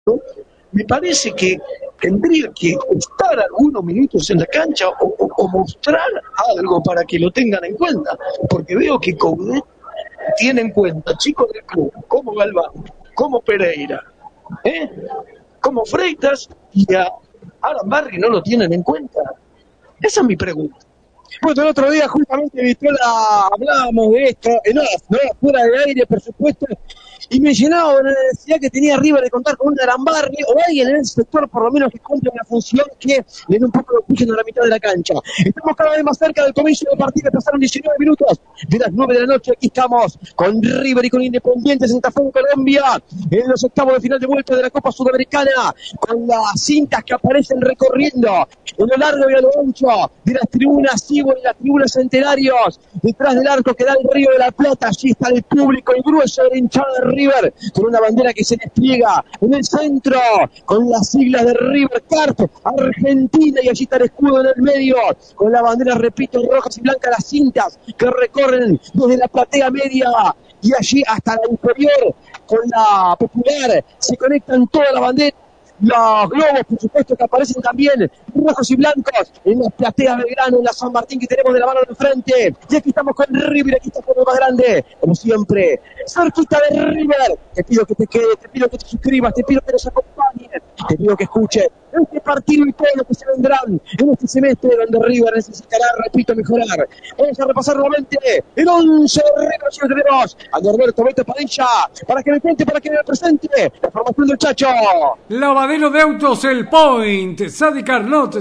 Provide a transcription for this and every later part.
Me parece que tendría que estar algunos minutos en la cancha o mostrar algo para que lo tengan en cuenta, porque veo que Coudet tiene en cuenta chicos del club, como Galván, como Pereira, ¿eh? Como Freitas, y a Arambarri no lo tienen en cuenta. Esa es mi pregunta. Bueno, el otro día justamente, Vitrola, hablábamos de esto, en horas, ¿no? Fuera de aire, por supuesto, y mencionaba la necesidad que tenía River de contar con un Arambarri o alguien en el sector, por lo menos, que cumple una función que le dé un poco de oxígeno a la mitad de la cancha. Estamos cada vez más cerca del comienzo del partido, pasaron 19 minutos de las 9 de la noche. Aquí estamos con River y con Independiente Santa Fe en Colombia, en los octavos de final de vuelta de la Copa Sudamericana, con las cintas que aparecen recorriendo en lo largo y a lo ancho de las tribunas Cibo y las tribunas Centenarios, detrás del arco que da el Río de la Plata. Allí está el público, el grueso de la hinchada de River, con una bandera que se despliega en el centro, con las siglas de River Card, Argentina, y allí está el escudo en el medio, con la bandera, repito, rojas y blancas, las cintas que recorren desde la platea media y allí hasta la inferior, con la popular, se conectan todas las banderas. Los globos, por supuesto, que aparecen también rojos y blancos en las plateas Belgrano, en la San Martín, que tenemos de la mano de frente. Y aquí estamos con River, aquí está con el más grande, como siempre, cerquita de River. Te pido que te quedes, te pido que te suscribas, te pido que nos acompañes, te pido que escuches este partido y todo lo que se vendrán en este semestre, donde River necesitará, repito, mejorar. Vamos a repasar nuevamente el 11 de River. Si lo tenemos a Norberto Beto Padilla, para que me cuente, para que me presente la formación del Chacho. Lavadero de autos El Point, Sadi Carnot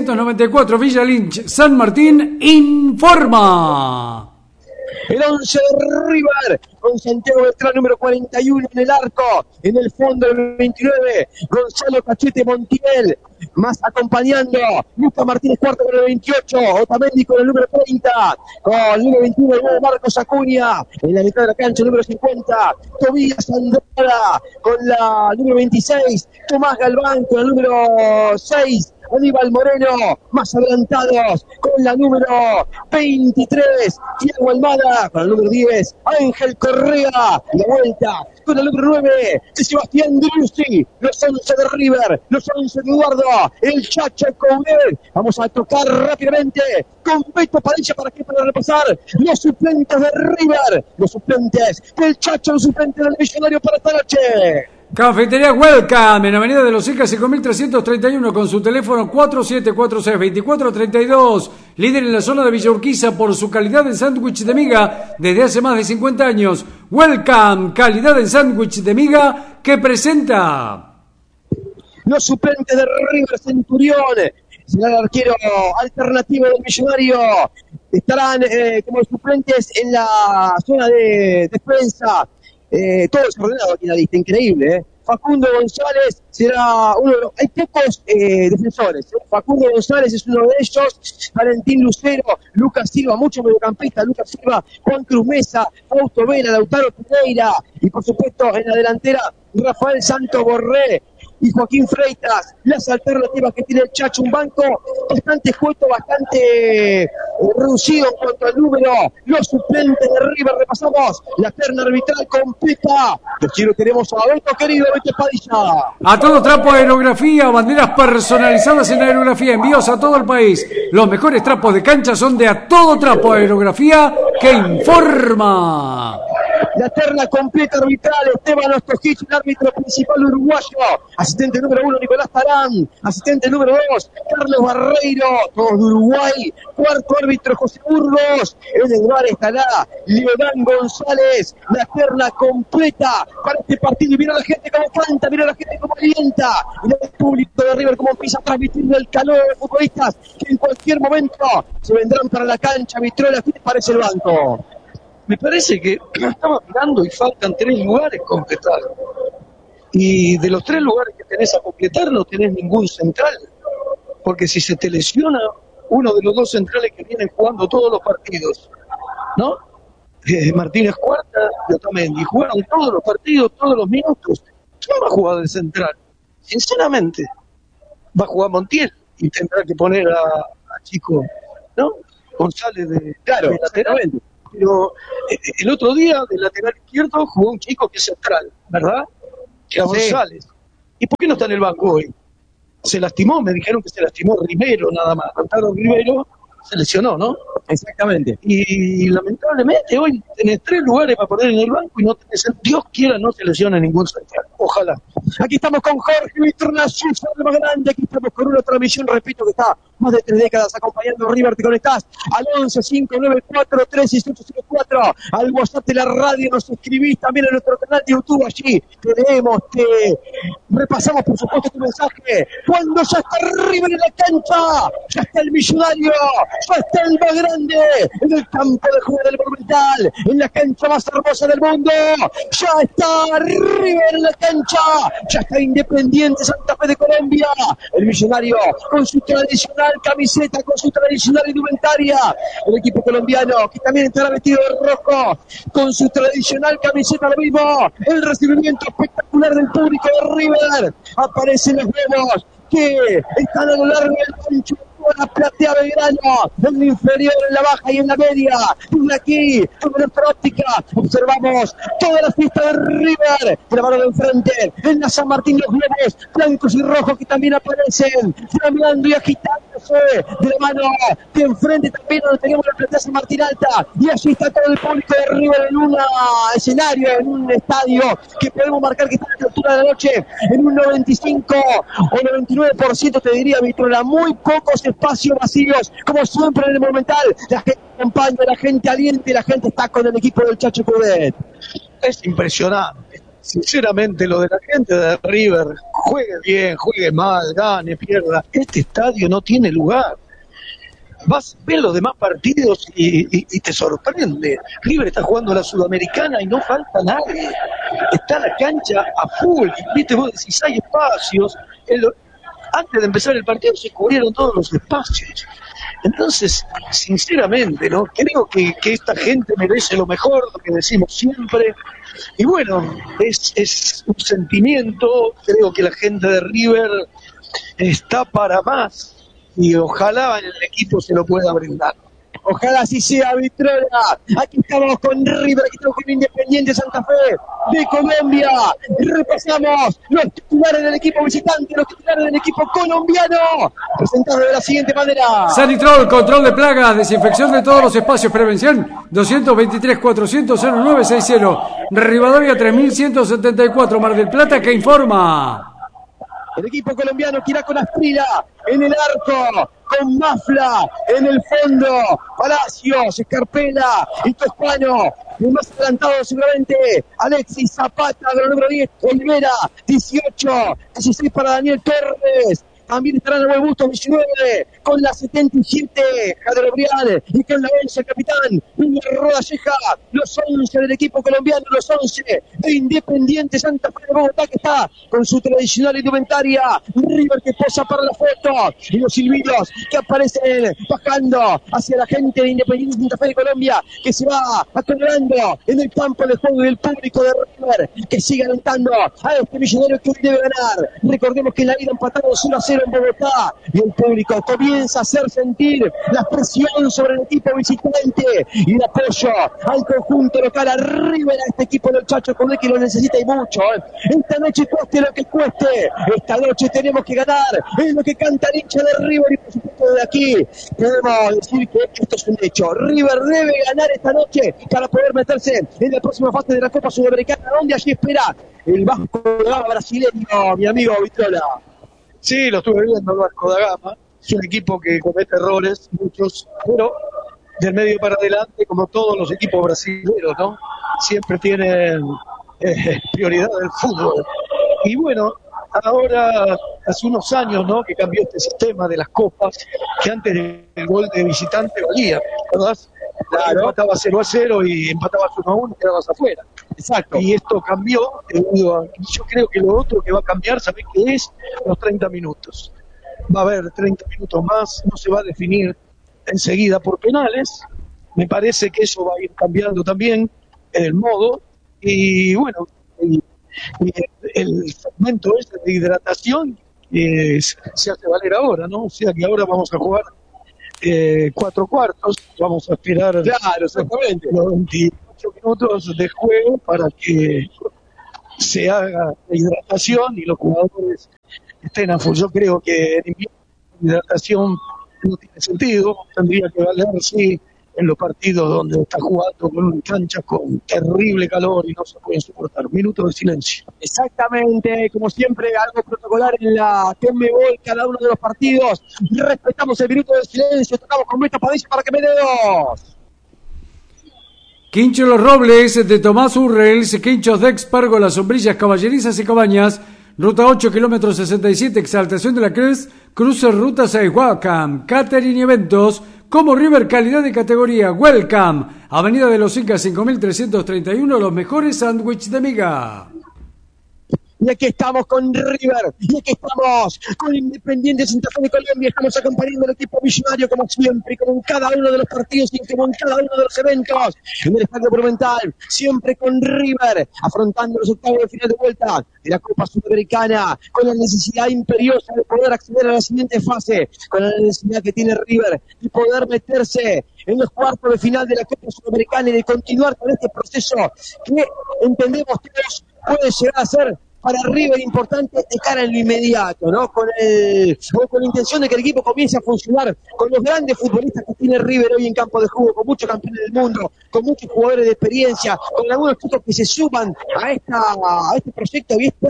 694 Villa Lynch, San Martín, informa. El 11 de River, con Santiago Beltrán, número 41 en el arco, en el fondo el 29, Gonzalo Cachete Montiel, más acompañando Lucas Martínez Cuarto con el 28, Otamendi con el número 30, con el número 21 el nuevo Marcos Acuña, en la mitad de la cancha el número 50, Tobías Andrada con la número 26, Tomás Galván con el número 6, Aníbal Moreno, más adelantados, con la número 23, Diego Almada, con el número 10, Ángel Correa, la vuelta, con el número 9, Sebastián Driussi, los 11 de River, los 11 de Eduardo, el Chacho Coudet. Vamos a tocar rápidamente con Beto Padilla para repasar los suplentes de River, los suplentes del Chacho, los suplentes del Millonario para esta noche. Cafetería Welcome en Avenida de los Incas 5331 con su teléfono 4746-2432. Líder en la zona de Villa Urquiza por su calidad en sándwich de miga desde hace más de 50 años. Welcome, calidad en sándwich de miga que presenta. Los suplentes de River, Centurión, será el arquero alternativo del Millonario. Estarán como suplentes en la zona de defensa. Todo desordenado aquí en la lista, increíble, Facundo González será uno de los... Hay pocos defensores, Facundo González es uno de ellos, Valentín Lucero, Lucas Silva, muchos mediocampistas, Lucas Silva, Juan Cruz Mesa, Fausto Vela, Lautaro Pereira, y por supuesto en la delantera Rafael Santos Borré y Joaquín Freitas. Las alternativas que tiene el Chacho, un banco bastante escueto, bastante reducido en cuanto al número. Los suplentes de River, repasamos la terna arbitral completa. Aquí lo tenemos a Beto, querido Beto Padilla. A todo trapo de aerografía, banderas personalizadas en aerografía, envíos a todo el país. Los mejores trapos de cancha son de A Todo Trapo de Aerografía, que informa. La terna completa arbitral, Esteban Ostojic, el árbitro principal uruguayo. Asistente número 1, Nicolás Tarán. Asistente número 2, Carlos Barreiro, todos de Uruguay. Cuarto árbitro, José Burgos. En el bar estará Leodán González. La terna completa para este partido. Y mira la gente como canta, mira la gente como alienta. Y el público de River como empieza a transmitir el calor de los futbolistas que en cualquier momento se vendrán para la cancha. Vitrola, ¿qué te parece el banco? Me parece que estamos mirando y faltan 3 lugares completar. Y de los 3 lugares que tenés a completar no tenés ningún central. Porque si se te lesiona uno de los 2 centrales que vienen jugando todos los partidos, ¿no? Martínez Cuarta y Otamendi jugaron todos los partidos, todos los minutos. ¿Quién va a jugar de central? Sinceramente, va a jugar Montiel y tendrá que poner a Chico, ¿no? González de lateral. Pero el otro día, del lateral izquierdo, jugó un chico que es central, ¿verdad? Que es González. ¿Y por qué no está en el banco hoy? Se lastimó, me dijeron que se lastimó Rivero nada más. Lautaro Rivero se lesionó, ¿no? Exactamente. Y lamentablemente hoy tenés 3 lugares para poner en el banco y no tenés, Dios quiera, no se lesiona ningún central. Ojalá. Aquí estamos con Jorge Vitrona, Suiza, el más grande. Aquí estamos con una transmisión, repito, que está más de 3 décadas acompañando a River. Te conectás al 11-594-36804, al WhatsApp de la radio. Nos escribís también en nuestro canal de YouTube. Allí te leemos, te repasamos, por supuesto, tu mensaje. Cuando ya está River en la cancha, ya está el millonario, ya está el más grande en el campo de juego del Monumental, en la cancha más hermosa del mundo. Ya está River en la cancha, ya está Independiente Santa Fe de Colombia, el millonario con su tradicional camiseta, con su tradicional indumentaria, el equipo colombiano que también estará vestido de rojo, con su tradicional camiseta, lo mismo, el recibimiento espectacular del público de River. Aparecen los huevos que están a lo largo del ancho la platea Belgrano, en la inferior, en la baja y en la media. Desde aquí, con nuestra óptica, observamos toda la fiesta de River, de la mano de enfrente, en la San Martín, los globos blancos y rojos que también aparecen, flameando y agitándose, de la mano de enfrente también, donde tenemos la platea San Martín Alta, y allí está todo el público de River en un escenario, en un estadio, que podemos marcar que está a esta altura de la noche, en un 95 o 99%, te diría, Vitrola, muy pocos espacios vacíos, como siempre en el Monumental. La gente acompaña, la gente aliente, la gente está con el equipo del Chacho Coudet. Es impresionante. Sinceramente, lo de la gente de River, juegue bien, juegue mal, gane, pierda, este estadio no tiene lugar. Vas a ver los demás partidos y te sorprende. River está jugando la Sudamericana y no falta nadie. Está la cancha a full. Viste, vos decís, hay espacios. Antes de empezar el partido se cubrieron todos los espacios. Entonces, sinceramente, ¿no? Creo que esta gente merece lo mejor, lo que decimos siempre. Y bueno, es un sentimiento. Creo que la gente de River está para más y ojalá el equipo se lo pueda brindar. Ojalá así sea, Vitrola. Aquí estamos con River, aquí estamos con Independiente Santa Fe de Colombia. Repasamos los titulares del equipo visitante, los titulares del equipo colombiano, presentados de la siguiente manera. Sanitrol, control de plagas, desinfección de todos los espacios, prevención 223-400-0960, Rivadavia 3174, Mar del Plata, que informa. El equipo colombiano que irá con Asprila en el arco, con Mafla en el fondo, Palacios, Escarpela y Toscano. Y más adelantado seguramente Alexis Zapata, con el número 10, Olivera, 18, 16 para Daniel Torres. También estará en el buen gusto 19, con la 77, Jader Brial, y con la 11, el capitán, Roda Ceja, los 11 del equipo colombiano, los 11 de Independiente Santa Fe de Bogotá, que está con su tradicional indumentaria, River que posa para la foto, y los silbidos que aparecen bajando hacia la gente de Independiente Santa Fe de Colombia, que se va acumulando en el campo de juego del público de River, que sigue alentando a este millonario que hoy debe ganar. Recordemos que en la ida empataron 0-0 en Bogotá, y el público comienza a hacer sentir la presión sobre el equipo visitante y el apoyo al conjunto local, a River, a este equipo del Chacho Coudet, que lo necesita y mucho. Esta noche cueste lo que cueste, esta noche tenemos que ganar, es lo que canta el hincha de River, y por supuesto de aquí podemos decir que esto es un hecho. River debe ganar esta noche para poder meterse en la próxima fase de la Copa Sudamericana, donde allí espera el Vasco da Gama brasileño, mi amigo Vitrola. Sí, lo estuve viendo, el Vasco da Gama. Es un equipo que comete errores, muchos, pero del medio para adelante, como todos los equipos brasileños, ¿no? Siempre tienen prioridad del fútbol. Y bueno, ahora, hace unos años, ¿no?, que cambió este sistema de las copas, que antes el gol de visitante valía, ¿verdad? Claro. Empataba 0-0 y empatabas 1-1 y quedabas afuera. Exacto. Y esto cambió debido a... Yo creo que lo otro que va a cambiar, ¿sabés qué es? Los 30 minutos. Va a haber 30 minutos más, no se va a definir enseguida por penales. Me parece que eso va a ir cambiando también el modo. Y bueno, el segmento este de hidratación se hace valer ahora, ¿no? O sea que ahora vamos a jugar 4 cuartos, vamos a esperar, claro, exactamente, los 28 minutos de juego para que se haga la hidratación y los jugadores estén a full. Yo creo que en invierno la hidratación no tiene sentido, tendría que valer, sí, en los partidos donde está jugando con canchas con terrible calor y no se pueden soportar. Un minuto de silencio. Exactamente, como siempre, algo protocolar en la Conmebol, cada uno de los partidos. Respetamos el minuto de silencio, tocamos con Beto Padilla para que me dé dos. Quincho Los Robles, de Tomás Urrels, Quinchos de Párgolas, Sombrillas, Caballerizas y Cabañas, Ruta 8, kilómetro 67, Exaltación de la Cruz, cruce Ruta 6, Welcome, Catering y Eventos, como River, calidad de categoría, Welcome, Avenida de los Incas 5331, los mejores sándwiches de miga. Y aquí estamos con River, y aquí estamos con Independiente Santa Fe de Colombia. Estamos acompañando al equipo millonario como siempre, como en cada uno de los partidos y como en cada uno de los eventos. En el Estadio Monumental, siempre con River, afrontando los octavos de final de vuelta de la Copa Sudamericana, con la necesidad imperiosa de poder acceder a la siguiente fase, con la necesidad que tiene River de poder meterse en los cuartos de final de la Copa Sudamericana y de continuar con este proceso que entendemos todos puede llegar a ser para River importante de cara en lo inmediato, ¿no? Con la intención de que el equipo comience a funcionar con los grandes futbolistas que tiene River hoy en campo de juego, con muchos campeones del mundo, con muchos jugadores de experiencia, con algunos chicos que se suman a este proyecto y este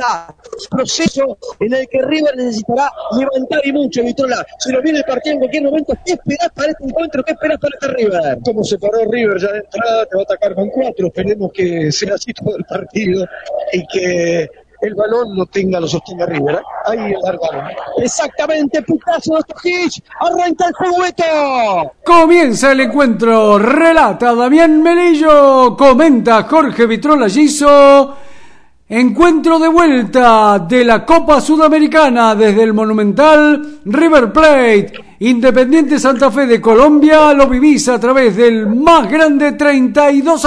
proceso en el que River necesitará levantar y mucho, Vitrola. Se nos viene el partido en cualquier momento. ¿Qué esperás para este encuentro? ¿Qué esperás para este River? Como se paró River ya de entrada, te va a atacar con 4. Esperemos que sea así todo el partido y que el balón lo sostenga River, ¿eh? Ahí largaron. Exactamente, putazo de Stojic. Arranca el juego, Beto. Comienza el encuentro, relata Damián Melillo, comenta Jorge Vitrola Giso. Encuentro de vuelta de la Copa Sudamericana desde el Monumental. River Plate, Independiente Santa Fe de Colombia, lo vivís a través del más grande 32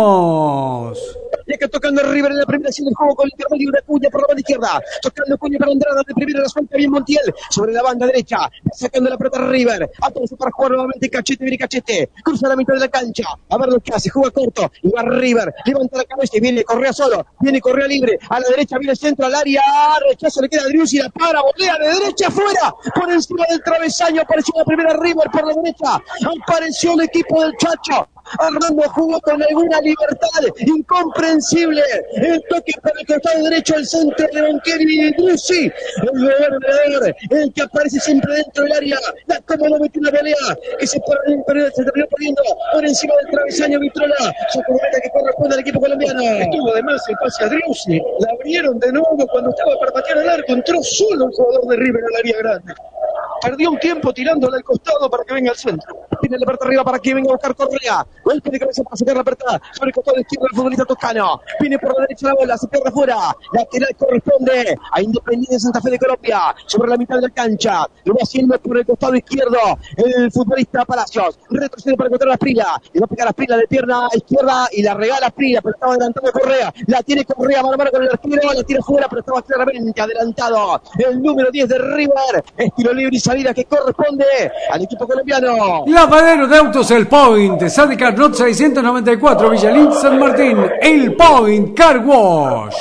años. Y acá tocando River en la primera acción del juego con el intermedio de Acuña por la banda izquierda. Tocando Acuña para Andrada de primera, la suelta bien Montiel sobre la banda derecha. Sacando la pelota River. Atrás para jugar nuevamente Cachete, viene Cachete. Cruza la mitad de la cancha. A ver lo que hace. Juega corto. Y va River. Levanta la cabeza y viene Correa solo. Viene Correa libre. A la derecha viene el centro al área. Rechazo, le queda a Driussi. La para. Volea de derecha afuera. Por encima del travesaño. Apareció la primera River por la derecha. Apareció el equipo del Chacho. Armando jugó con alguna libertad incomprensible. El toque para el costado derecho al centro de Bonqueri y Driussi. El goleador, el que aparece siempre dentro del área. La como no metió una pelea que se terminó perdiendo por encima del travesaño. Vitrola. Su corneta que corresponde al equipo colombiano. Estuvo además el pase a Driussi. La abrieron de nuevo cuando estaba para patear el arco. Entró solo el jugador de River al área grande. Perdió un tiempo tirándola al costado para que venga al centro. Tiene la pelota arriba para que venga a buscar Correa. Golpe de cabeza para sacar la pelota sobre el costado izquierdo del futbolista toscano. Viene por la derecha la bola, se pierde afuera. Lateral corresponde a Independiente Santa Fe de Colombia. Sobre la mitad de la cancha. Lo va haciendo por el costado izquierdo el futbolista Palacios. Retrocede para encontrar a Asprilla. Le va a pegar a Asprilla de pierna izquierda y la regala a Asprilla, pero estaba adelantando Correa. La tiene Correa mano a mano con el arquero. La tira fuera, pero estaba claramente adelantado. El número 10 de River. Estilo libre y salida que corresponde al equipo colombiano. Lavadero de autos El Point, Sádica Not 694, Villalín San Martín, El Point Car Wash.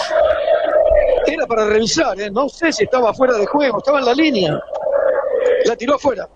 Era para revisar, no sé si estaba fuera de juego, estaba en la línea. La tiró afuera.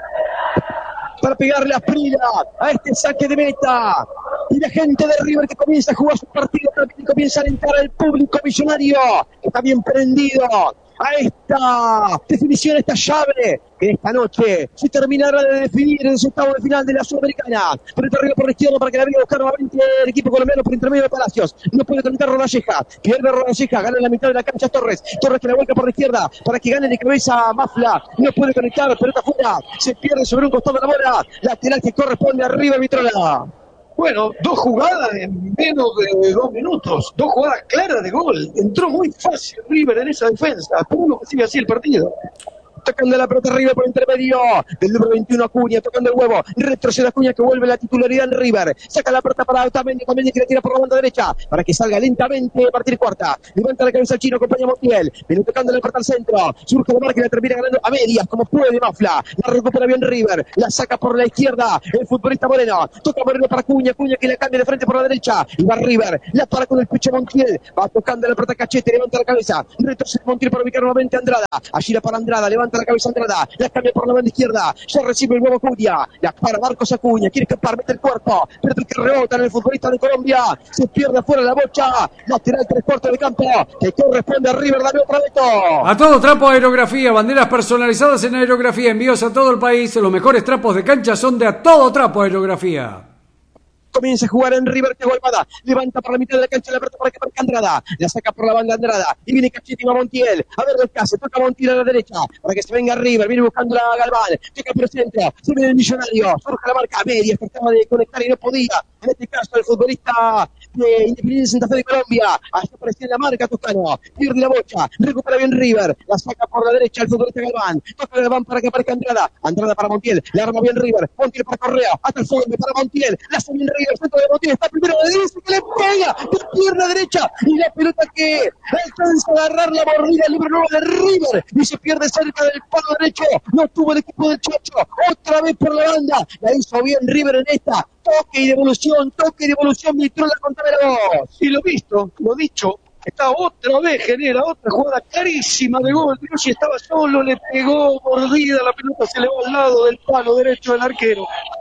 Para pegarle a Asprilla a este saque de meta. Y la gente de River que comienza a jugar su partido también comienza a alentar al público millonario que está bien prendido a esta definición, a esta llave que esta noche se terminará de definir en el octavo de final de la Sudamericana. Por arriba por la izquierda para que la venga a buscar nuevamente el equipo colombiano por intermedio de Palacios. No puede conectar Rodalleja. Pierde Rodalleja, gana en la mitad de la cancha Torres. Torres que la vuelca por la izquierda para que gane de cabeza Mafla. No puede conectar, pelota afuera. Se pierde sobre un costado de la bola. Lateral que corresponde a River Vitrola. Bueno, 2 jugadas en menos de 2 minutos. 2 jugadas claras de gol. Entró muy fácil River en esa defensa. Esperemos que siga así el partido. Tocando la pelota River por intermedio del número 21 Acuña, tocando el huevo, retrocede Acuña que vuelve la titularidad en River, saca la pelota para Otamendi que le tira por la banda derecha, para que salga lentamente a partir cuarta, levanta la cabeza el chino, acompaña a Montiel, viene tocando la pelota al centro, surge la marca y la termina ganando a medias, como puede Mafla, la recupera bien River, la saca por la izquierda, el futbolista Moreno, toca Moreno para Acuña que la cambia de frente por la derecha, y va River, la para con el pecho Montiel, va tocando la pelota Cachete, levanta la cabeza, retrocede Montiel para ubicar nuevamente a Andrada, allí la para Andrada, levanta la cabeza Andrada, la cambia por la banda izquierda, ya recibe el nuevo Acuña, la para Marcos Acuña, quiere escapar, mete el cuerpo, pero que rebota en el futbolista de Colombia, se pierde afuera la bocha, lateral 3/4 de campo, que corresponde a River, dame otra vez. A todo trapo aerografía, banderas personalizadas en aerografía, envíos a todo el país, los mejores trapos de cancha son de A Todo Trapo Aerografía. Comienza a jugar en River, que Almada, levanta por la mitad de la cancha la pelota para que marque Andrada, la saca por la banda Andrada, y viene Cachete y va Montiel, a ver el caso, toca Montiel a la derecha, para que se venga River, viene buscando la Galván, toca por el centro, se viene el Millonario, surge la marca media, trataba de conectar y no podía, en este caso el futbolista de Independiente Santa Fe de Colombia, hasta aparecía en la marca Toscano, pierde la bocha, recupera bien River, la saca por la derecha el futbolista Galván, toca Galván para que aparezca Andrada para Montiel, le arma bien River, Montiel para Correa, hasta el fondo para Montiel, la hace bien River, el centro de Montiel está primero de dice que le pega de pierna derecha y la pelota que alcanza a agarrar la mordida el número 9 de River y se pierde cerca del palo derecho, no tuvo el equipo del Chacho, otra vez por la banda, la hizo bien River en esta, toque y devolución, Vitrola contra Veloz. Y lo visto, lo dicho, está otra vez, genera otra jugada clarísima de gol. Si estaba solo, le pegó mordida, la pelota se le va al lado del palo derecho del arquero.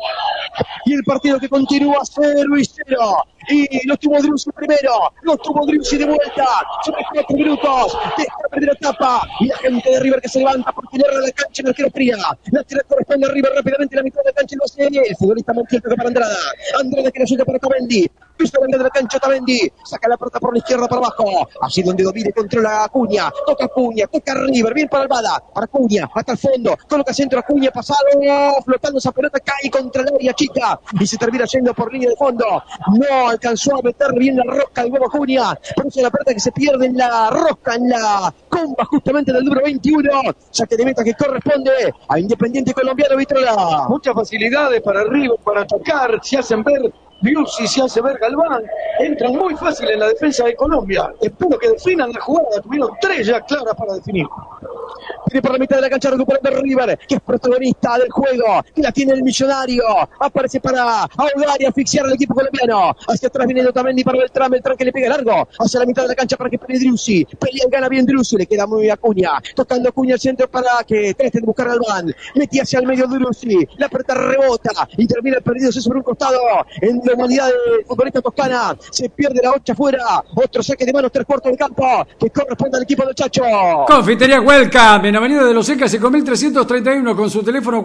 Y el partido que continúa 0-0. Y lo tuvo Driussi primero, lo tuvo Driussi de vuelta. Sobre 4 minutos, deja perder la etapa. Y la gente de River que se levanta porque le erra la cancha en el arquero fría. La tira corresponde a River rápidamente en la mitad de la cancha y lo hace el futbolista Montiel toca para Andrada. Andrada que le ayuda para Otamendi. Pisa la de la cancha Otamendi. Saca la pelota por la izquierda para abajo. Así donde domina y controla a Acuña. Toca River, bien para Almada. Para Acuña, hasta el fondo. Coloca centro Acuña, pasado. Flotando esa pelota, cae contra el área chica. Y se termina yendo por línea de fondo. No alcanzó a meter bien la rosca del nuevo Acuña. Por eso la pelota que se pierde en la rosca, en la comba justamente del número 21. Saque de meta que corresponde a Independiente Colombiano Vitrola. Muchas facilidades para River, para atacar, se hacen ver Driussi, se hace ver Galván, entran muy fácil en la defensa de Colombia. Espero que definan la jugada, tuvieron 3 ya claras para definir. Viene por la mitad de la cancha recuperando River, que es protagonista del juego, que la tiene el Millonario, aparece para ahogar y asfixiar al equipo colombiano. Hacia atrás viene Otamendi para Beltrán que le pega largo, hacia la mitad de la cancha para que pelee Driussi, pelea y gana bien Driussi, le queda muy Acuña, tocando Acuña al centro para que trate de buscar al Galván, metí hacia el medio Driussi, la pelota rebota y termina perdiéndose sobre un costado, en la humanidad del futbolista Toscana, se pierde la bocha afuera, otro saque de manos 3/4 del campo, que corresponde al equipo del Chacho. Confitería Welcome, en Avenida de los Secas, 5331, con su teléfono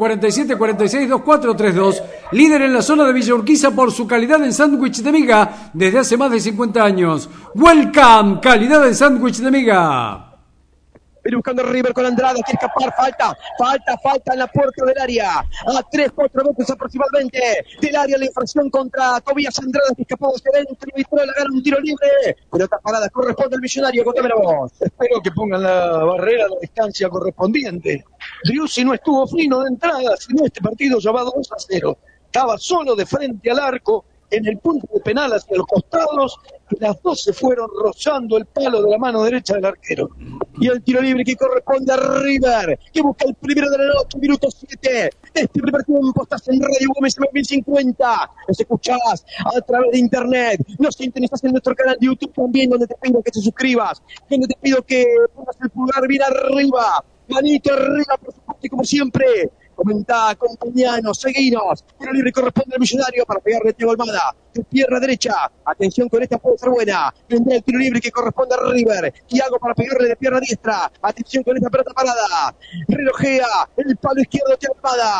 47462432, líder en la zona de Villa Urquiza por su calidad en sándwich de miga desde hace más de 50 años. Welcome, calidad en sándwich de miga. Viene buscando River con Andrada, quiere escapar, falta en la puerta del área, a 3-4 metros aproximadamente del área, la infracción contra Tobías Andrada, que escapó hacia adentro y Vitrola gana un tiro libre, pelota parada, corresponde al Millonario, contámelo vos. Espero que pongan la barrera, la distancia correspondiente. Driussi no estuvo fino de entrada, sino este partido ya va 2-0, estaba solo de frente al arco, en el punto de penal hacia los costados, y las dos se fueron rozando el palo de la mano derecha del arquero. Y el tiro libre que corresponde a River, que busca el primero de la noche, minuto 7. Este primer tiempo estás en Radio Gómez 1050. Nos escuchás a través de internet. Nos sintonizás en nuestro canal de YouTube también, donde te pido que te suscribas, donde te pido que pongas el pulgar bien arriba, manito arriba, por supuesto, y como siempre, comentá, acompañanos, seguinos. Tiro libre corresponde al Millonario para pegarle Thiago Almada. De pierna derecha. Atención con esta, puede ser buena. Vendrá el tiro libre que corresponde a River. Thiago para pegarle de pierna diestra. Atención con esta pelota parada. Relojea el palo izquierdo de Almada.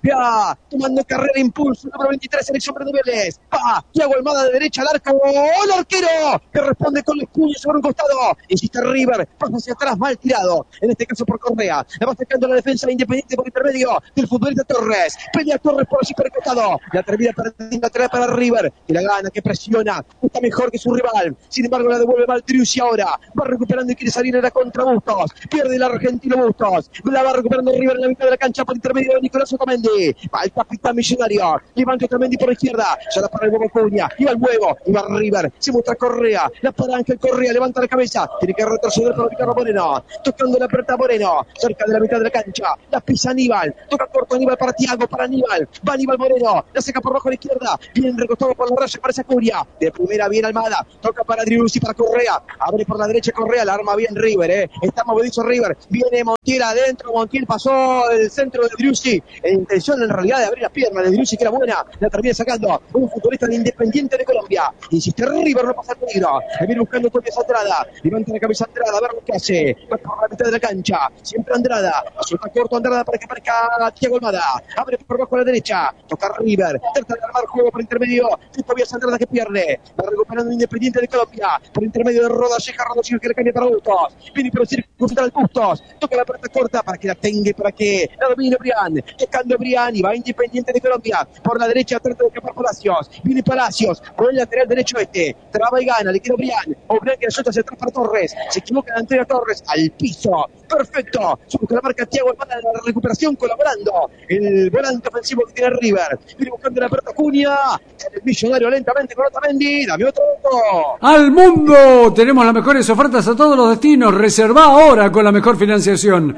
golpea, tomando carrera, impulso, número 23, selección de Vélez. Thiago Almada de derecha al arco, el arquero que responde con los puños sobre un costado. Insiste River, pasa hacia atrás, mal tirado, en este caso por Correa. La va sacando la defensa de Independiente por intermedio del futbolista Torres. Pelea Torres por allí por el costado. La termina perdiendo atrás para River, que la gana, que presiona, está mejor que su rival. Sin embargo, la devuelve mal Driussi ahora. Va recuperando y quiere salir en la contra Bustos. Pierde el argentino Bustos. La va recuperando River en la mitad de la cancha por intermedio de Nicolás Otamendi. Va el capitán Millonario. Levanta Otamendi por la izquierda. Ya la para el huevo Cunha. Iba el huevo. Iba River. Se muestra Correa. La para Ángel Correa. Levanta la cabeza. Tiene que retroceder para Ricardo Moreno. Tocando la pelota Moreno. Cerca de la mitad de la cancha. La pisa Aníbal. Toca corto Aníbal para Thiago. Para Aníbal. Va Aníbal Moreno. La saca por abajo a la izquierda. Bien recostado por la raya. Parece Cunha. De primera bien Almada. Toca para Driussi, para Correa. Abre por la derecha Correa. La arma bien River. Está movedizo River. Viene Montiel adentro. Montiel pasó el centro de Driussi. Intención en realidad de abrir las piernas de Driussi, que era buena. La termina sacando un futbolista de Independiente de Colombia. Insiste River, no pasa el peligro. Viene buscando Torres Andrada. Levanta la cabeza Andrada. A ver lo que hace. Va por la mitad de la cancha. Siempre Andrada. Suelta corto Andrada para que aparezca Thiago Almada. Abre por abajo a la derecha. Toca River. Trata de armar juego por intermedio. Todavía es Andrada que pierde. Va recuperando Independiente de Colombia. Por intermedio de Roda. Llega Rodolfo que le cambia para Bustos. Viene por el círculo central Bustos. Toca la pelota corta para que la tenga, para que la domine Brian. Tocando Brian y va Independiente de Colombia. Por la derecha trata de escapar Palacios. Viene Palacios. Por el lateral derecho traba y gana. Le queda Brian. O Brian que la suelta hacia atrás para Torres. Se equivoca de Antonio Torres. Al piso. Perfecto. Sube la marca Thiago Almada de la recuperación, colaborando. El volante ofensivo que tiene River. Viene buscando la pelota Cunha. El Millonario lentamente con Otamendi. Dame otro. ¡Al mundo! Tenemos las mejores ofertas a todos los destinos. Reserva ahora con la mejor financiación.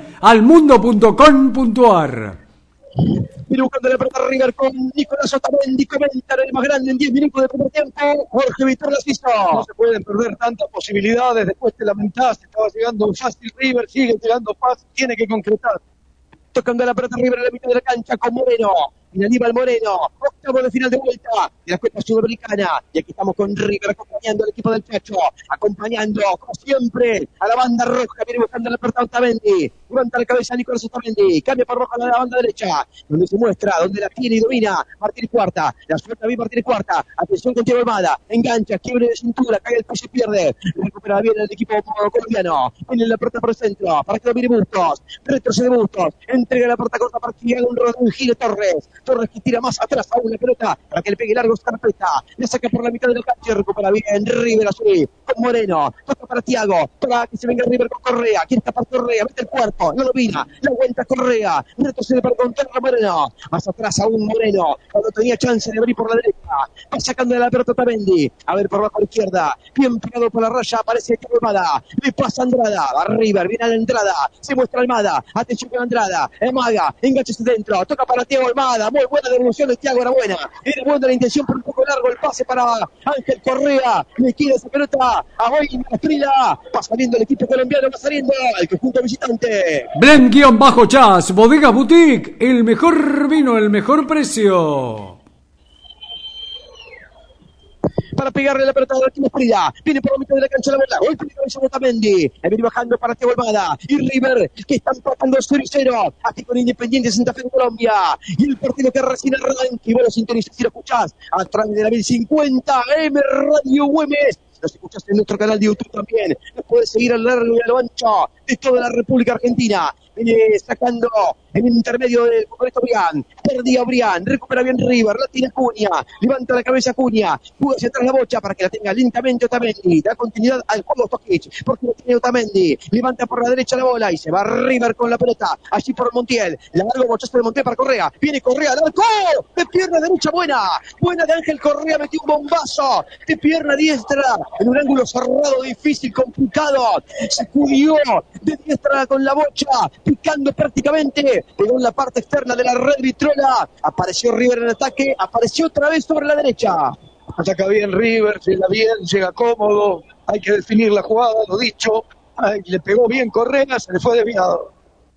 almundo.com.ar. Viene buscando la pelota River con Nicolás Otamendi. Comenta el más grande en 10 minutos de primer tiempo. Jorge Víctor Laciso. No se pueden perder tantas posibilidades. Después de la mitad se estaba llegando fácil River, sigue llegando fácil, tiene que concretar. Tocando la pelota River en la mitad de la cancha con Moreno. Y Aníbal Moreno, octavo de final de vuelta de la Copa Sudamericana. Y aquí estamos con River acompañando al equipo del Chacho, acompañando, como siempre, a la banda roja. Viene buscando la pelota Otamendi. Levanta la cabeza Nicolás Otamendi. Cambia por roja a la banda derecha, donde se muestra, donde la tiene y domina Martínez Cuarta. La suelta bien Martínez Cuarta. Atención con Thiago Almada. Engancha, quiebre de cintura, cae el piso y pierde. Recupera bien el equipo colombiano. Viene la pelota por el centro, para que domine Bustos. Retrocede Bustos. Entrega la pelota corta para que haga un giro Torres. Torres que tira más atrás aún la pelota para que le pegue largo Scarpetta. Le saca por la mitad de la cancha y recupera bien River así con Moreno. Toca para Thiago, para que se venga River con Correa. Quiere escapar Correa, mete el cuerpo, no domina, la aguanta Correa. Retrocede para contarlo Moreno. Más atrás aún Moreno, cuando tenía chance de abrir por la derecha. Va sacando de la pelota Otamendi. A ver por abajo a la izquierda. Bien pegado por la raya, aparece Thiago Almada. Le pasa Andrada. Va River, viene a la entrada. Se muestra Almada. Atención con Andrada. Amaga, enganchase dentro. Toca para Thiago Almada. Muy buena devolución de Thiago, era buena. Era buena la intención, por un poco largo el pase para Ángel Correa. Le queda esa pelota a Boy Mastrilla. Va saliendo el equipo colombiano, va saliendo el conjunto visitante. Blend-Jazz, Bodegas Boutique, el mejor vino, el mejor precio. Para pegarle la pelota de la Mastrilla. Viene por la mitad de la cancha la bola. Golpe de cabeza Otamendi. Viene bajando para Thiago Almada. Y River, que están empatando 0-0. Aquí con Independiente Santa Fe de Colombia. Y el partido que recién arranca. Y vos lo sintonizas y lo escuchás a través de la 1050 M Radio Güemes. Nos escuchás en nuestro canal de YouTube también. Nos puedes seguir a lo largo y a lo ancho de toda la República Argentina. Viene sacando en el intermedio del futbolista Brian. Perdía Brian. Recupera bien River. La tiene Cunha. Levanta la cabeza Cunha. Juega hacia atrás la bocha para que la tenga lentamente Otamendi. Da continuidad al juego Tokic. Porque lo tiene Otamendi. Levanta por la derecha la bola y se va River con la pelota. Allí por Montiel. Largo bochazo de Montiel para Correa. Viene Correa. ¡Al arco! De pierna derecha buena. Buena de Ángel Correa. Metió un bombazo. De pierna diestra. En un ángulo cerrado, difícil, complicado. Sacudió de diestra con la bocha. Picando prácticamente. Pegó en la parte externa de la red vitrola. Apareció River en ataque. Apareció otra vez sobre la derecha. Ataca bien River, llega bien, llega cómodo. Hay que definir la jugada, lo dicho. Ay, le pegó bien Correa, se le fue desviado.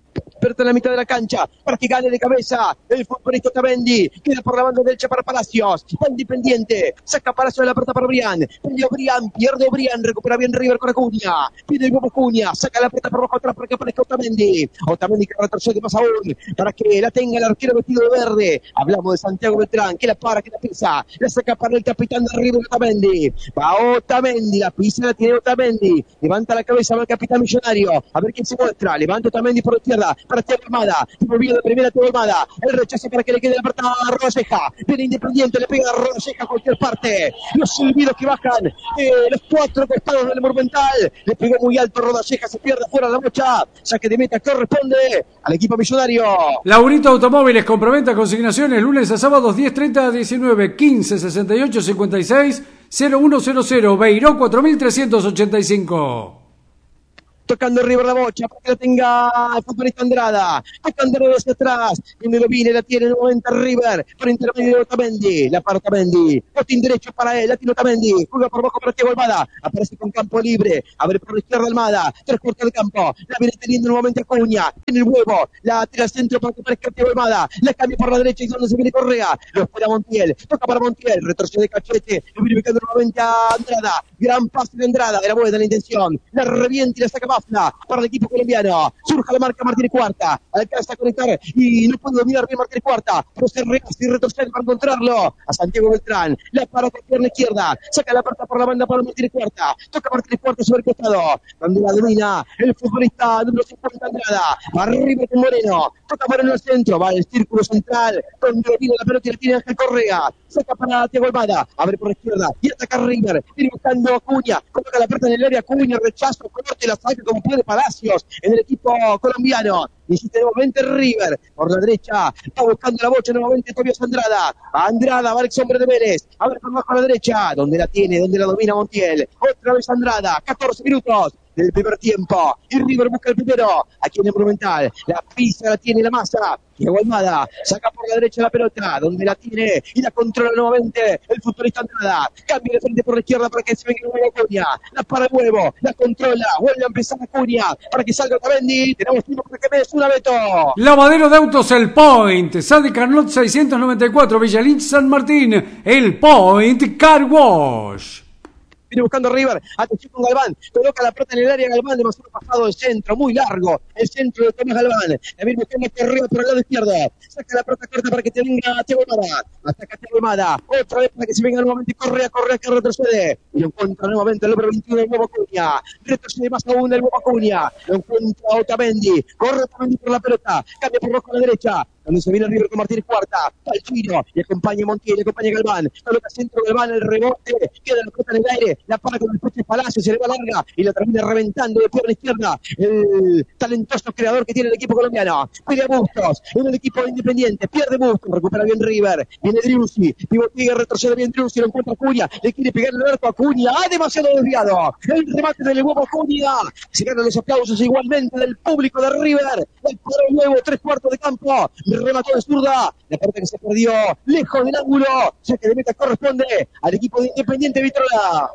pelota en la mitad de la cancha para que gane de cabeza el futbolista Otamendi. Queda por la banda derecha para Palacios. Va Independiente. Saca Palacios de la pelota para Obrián. Perdió Obrián. Pierde Obrián. Recupera bien River con Acuña. Pide el huevo Acuña. Saca la pelota por abajo atrás para que aparezca Otamendi. Otamendi que retrocede más aún para que la tenga el arquero vestido de verde. Hablamos de Santiago Beltrán. Que la para, que la pisa. La saca para el capitán de River, Otamendi. Va Otamendi. La pisa la tiene Otamendi. Levanta la cabeza, va el capitán Millonario. A ver quién se muestra. Levanta Otamendi por la izquierda. Para Thiago Almada. Volvió de primera Thiago Almada. El rechazo para que le quede la pelota a Rodaceja. Viene Independiente. Le pega a Rodaceja a cualquier parte. Los silbidos que bajan. Los cuatro costados del Monumental. Le pegó muy alto Rodaceja. Se pierde fuera la bocha. Saque de meta corresponde al equipo Millonario. Laurito Automóviles complementa consignaciones lunes a sábados 10:30 a 19 15 68 56 0100 Beiró 4385. Tocando River la bocha para que la tenga el futbolista Andrada. Tocando hacia atrás. Viene Lovine, la tiene nuevamente River. Por intermedio de Otamendi. La para Otamendi. Botín derecho para él. La tiene Otamendi. Juega por abajo para Thiago Almada. Aparece con campo libre. Abre por la izquierda Almada. 3/4 del campo. La viene teniendo nuevamente Acuña. Tiene el huevo. La tira al centro para que aparezca Thiago Almada. La cambia por la derecha y donde se viene Correa. Lo espera Montiel. Toca para Montiel. Retrocede Cachete. Lo viene ubicando nuevamente a Andrada. Gran pase de Andrada. Era buena la intención. La revienta y la saca para el equipo colombiano. Surja la marca Martínez Cuarta. Alcanza a conectar y no puede dominar bien Martínez Cuarta. Pero se rehace y retrocede para encontrarlo a Santiago Beltrán. La para con pierna izquierda. Saca la pelota por la banda para Martínez Cuarta. Toca Martínez Cuarta sobre el costado. Donde la domina el futbolista número 50 Andrada. Arriba con Moreno. Toca Moreno al centro. Va al círculo central. Donde domina la pelota y la tiene Ángel Correa. Saca para Thiago Almada. Abre por la izquierda. Y ataca River. Viene buscando Acuña. Coloca la pelota en el área. Acuña. Rechazo. Corte la saca como puede Palacios en el equipo colombiano. Insiste nuevamente River por la derecha. Está buscando la bocha nuevamente Tobias Andrada. Andrada va el hombre de Vélez. A ver por abajo a la derecha. Donde la tiene, donde la domina Montiel. Otra vez Andrada. 14 minutos del primer tiempo. Y River busca el primero. Aquí en el Monumental. La pisa la tiene la masa. Thiago Almada saca por la derecha la pelota, donde la tiene y la controla nuevamente el futbolista Andrada. Cambia de frente por la izquierda para que se venga el huevo Acuña. La para el huevo, la controla, vuelve a empezar Acuña para que salga Otamendi. Tenemos tiempo para que me des una Beto. Lavadero de autos El Point, Sal de Carnot 694, Villa Lynch, San Martín. El Point Car Wash. Viene buscando River, atención con Galván, coloca la pelota en el área Galván, demasiado pasado el centro, muy largo, el centro de Tomás Galván, la viene buscando Correa por el lado izquierdo, saca la pelota corta para que te venga Thiago Almada, ataca Thiago Almada, otra vez para que se venga nuevamente Correa que retrocede, y lo encuentra nuevamente el número 21 del nuevo Acuña, retrocede más aún el nuevo Acuña, lo encuentra Otamendi, corre Otamendi por la pelota, cambia por rojo a la derecha, donde se viene River con Martínez Cuarta, va el Chino, y acompaña Montiel, y acompaña Galván, coloca centro Galván, el rebote, queda la pelota en el aire, la para con el coche Palacio, se le va larga, y la termina reventando de pierna izquierda, el talentoso creador que tiene el equipo colombiano, pelea Bustos, en el equipo Independiente, pierde Bustos, recupera bien River, viene Driussi, pivotea, retrocede bien Driussi, lo encuentra Acuña, le quiere pegar el arco a Acuña, demasiado desviado, el remate del huevo Acuña, se ganan los aplausos igualmente del público de River, el paro nuevo, 3/4 de campo, remató de zurda, la pelota que se perdió lejos del ángulo, ya que de meta corresponde al equipo de Independiente Vitrola.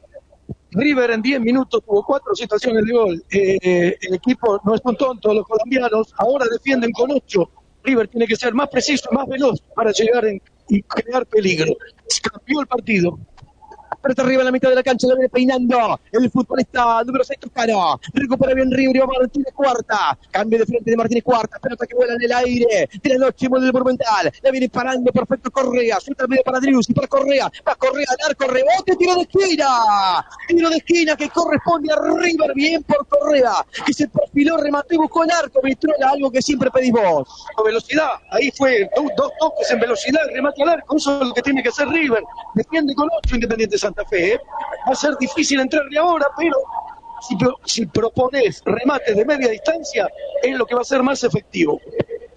River en 10 minutos tuvo 4 situaciones de gol. El equipo no es un tonto, los colombianos ahora defienden con 8. River tiene que ser más preciso, más veloz para llegar y crear peligro. Cambió el partido. Pelota arriba en la mitad de la cancha, lo viene peinando el futbolista número 6 Toscano. Recupera bien River y va Martínez Cuarta. Cambio de frente de Martínez Cuarta. Pelota que vuela en el aire. Tiene el óptimo del Monumental. La viene parando perfecto Correa. Suelta el medio para Driussi, para Correa. Va Correa al arco, rebote, tiro de esquina. Tiro de esquina que corresponde a River. Bien por Correa, que se perfiló, remató y buscó el arco. Vitrola, algo que siempre pedís vos. Velocidad, ahí fue dos toques en velocidad, remate al arco. Eso es lo que tiene que hacer River. Defiende con 8 Independiente Santa Fe. Va a ser difícil entrarle ahora, pero si propones remates de media distancia, es lo que va a ser más efectivo.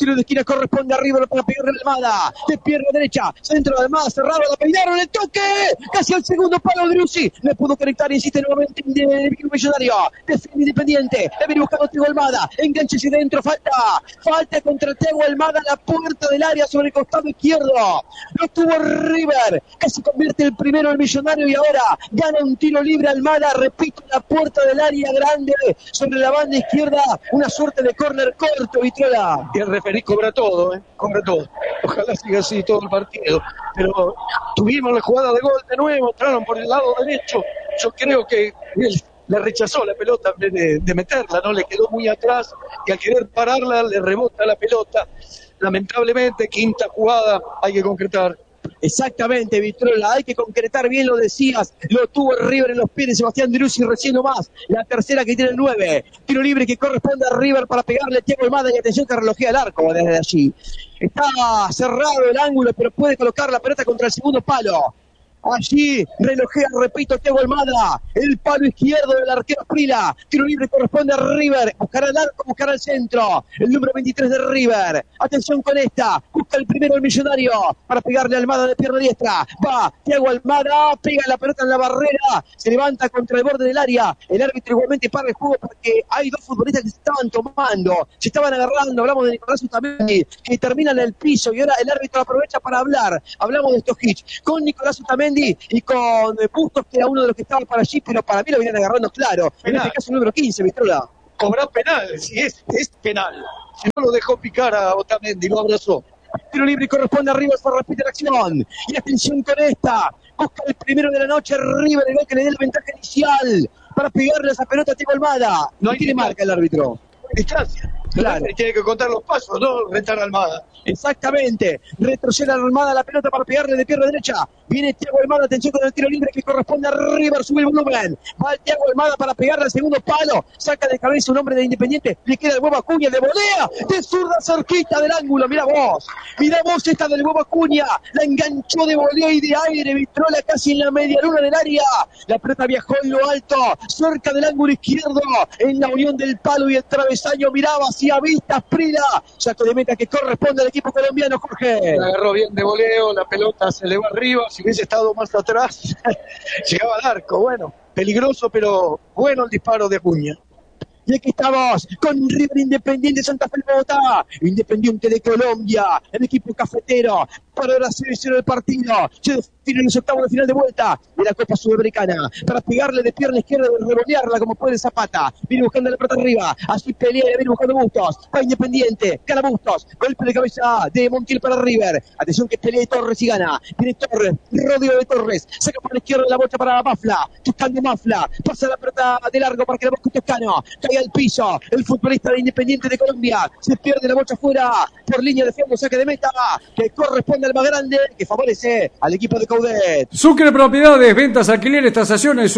Tiro de esquina corresponde a River para pegarle a Almada. De pierna derecha. Centro de Almada. Cerrado. La peinaron. El toque. Casi al segundo palo de Drussi. No pudo conectar. Insiste nuevamente el Millonario. Defiende Independiente. Le viene buscando Thiago Almada. Enganche hacia dentro. Falta contra Thiago Almada. La puerta del área sobre el costado izquierdo. Lo tuvo River. Casi convierte el primero el Millonario. Y ahora gana un tiro libre Almada. Repito, la puerta del área grande. Sobre la banda izquierda. Una suerte de córner corto, Vitrola. Y el referí cobra todo, cobra todo. Ojalá siga así todo el partido. Pero tuvimos la jugada de gol de nuevo, entraron por el lado derecho. Yo creo que él le rechazó la pelota en vez de meterla, ¿no? Le quedó muy atrás y al querer pararla le rebota la pelota. Lamentablemente, quinta jugada, hay que concretar. Exactamente, Vitrola, hay que concretar bien, lo decías, lo tuvo River en los pies de Sebastián Drussi recién nomás, la tercera que tiene el 9, tiro libre que corresponde a River para pegarle a Thiago Almada y atención que relojea el arco desde allí. Está cerrado el ángulo, pero puede colocar la pelota contra el segundo palo. Allí relojea, repito, Thiago Almada, el palo izquierdo del arquero Prila, tiro libre corresponde a River, buscará el arco, buscará el centro, el número 23 de River, atención con esta, busca el primero el Millonario, para pegarle a Almada de pierna diestra, va Thiago Almada, pega la pelota en la barrera, se levanta contra el borde del área, el árbitro igualmente para el juego porque hay dos futbolistas que se estaban tomando, se estaban agarrando, hablamos de Nicolás Otamendi, que termina en el piso y ahora el árbitro aprovecha para hablar, hablamos de Stojic, con Nicolás Otamendi y con Bustos, que era uno de los que estaba para allí, pero para mí lo vienen agarrando claro. Penal. En este caso el número 15, Vitrola. Cobrar penal, si es penal. Si no lo dejó picar a Otamendi, lo abrazó. Tiro libre y corresponde a River, se repite la acción. Y atención con esta. Busca el primero de la noche River, el gol que le dé la ventaja inicial para pegarle a esa pelota a Thiago Almada. No tiene marca el árbitro. Distancia. Claro. Tiene que contar los pasos, no retar a Almada. Exactamente. Retrocede Almada la pelota para pegarle de pierna derecha. Viene Thiago Almada, atención con el tiro libre que corresponde a River, sube el volumen. Va el Thiago Almada para pegarle al segundo palo. Saca de cabeza un hombre de Independiente. Le queda el huevo Acuña, de volea. De zurda cerquita del ángulo. Mirá vos esta del huevo Acuña. La enganchó de volea y de aire. Vitrola casi en la media luna del área. La pelota viajó en lo alto, cerca del ángulo izquierdo. En la unión del palo y el travesaño miraba hacia vistas Prida. Saco de meta que corresponde al equipo colombiano, Jorge. La agarró bien de voleo, la pelota se elevó arriba. Si hubiese estado más atrás, llegaba al arco. Bueno, peligroso, pero bueno el disparo de Acuña. Y aquí estamos con River Independiente Santa Fe Bogotá, Independiente de Colombia, el equipo cafetero, para ahora se inició el partido, se definen los octavos de final de vuelta de la Copa Sudamericana, para pegarle de pierna izquierda y revolearla como puede Zapata, viene buscando la pelota arriba, así pelea, viene buscando Bustos, va Independiente, gana Bustos, golpe de cabeza de Montiel para River, atención que pelea Torres y gana, viene Torres, rodeo de Torres, saca por la izquierda la bocha para Mafla, buscando Mafla, pasa la pelota de largo para que la busque Toscano, al piso, el futbolista de Independiente de Colombia, se pierde la bocha afuera, por línea de fondo, saque de meta, que corresponde al más grande, que favorece al equipo de Coudet. Sucre Propiedades, ventas, alquileres, tasaciones,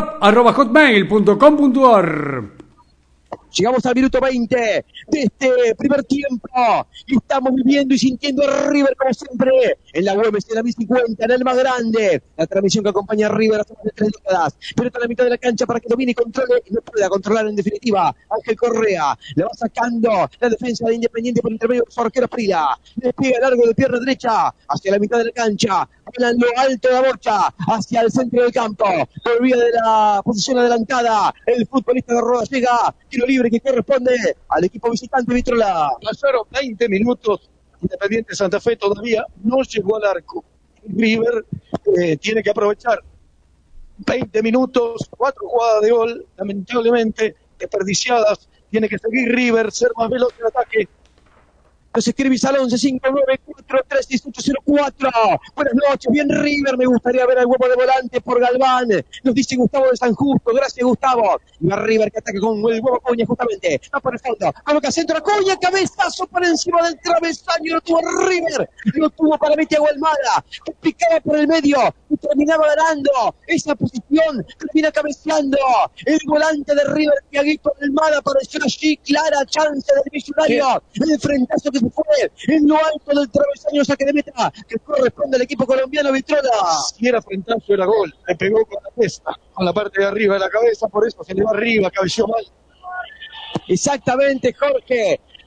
sucreprop@hotmail.com.ar. Llegamos al minuto 20 de este primer tiempo y estamos viviendo y sintiendo a River como siempre en la UMC, en la 1050, en el más grande. La transmisión que acompaña a River hace más de 3 décadas. Pelota a la mitad de la cancha para que domine y controle y no pueda controlar en definitiva. Ángel Correa le va sacando la defensa de Independiente por intermedio de su arquero Prida. Despega largo de pierna derecha hacia la mitad de la cancha. En lo alto de la bocha hacia el centro del campo. Por vía de la posición adelantada, el futbolista de Roda llega. Tiro libre que corresponde al equipo visitante Vitrola. Pasaron 20 minutos, Independiente Santa Fe todavía no llegó al arco. River tiene que aprovechar 20 minutos, 4 jugadas de gol, lamentablemente desperdiciadas. Tiene que seguir River, ser más veloz en ataque. Nos escribís al 11-594-318-04. Buenas noches, bien River, me gustaría ver al huevo de volante por Galván. Nos dice Gustavo de San Justo, gracias Gustavo. Y va River que ataca con el huevo Acuña justamente. Va por el fondo, coloca centro Acuña, cabezazo por encima del travesaño, lo tuvo River. Lo tuvo para Thiago Almada, que picaba por el medio y terminaba ganando esa posición, termina cabeceando. El volante de River, Thiaguito Almada, apareció allí, clara chance del Millonario. El frentazo que se fue en lo alto del travesaño, saque de meta que corresponde al equipo colombiano Vitrola. Si era frentazo era gol, le pegó con la testa, con la parte de arriba de la cabeza, por eso se le va arriba, cabeció mal. Exactamente, Jorge.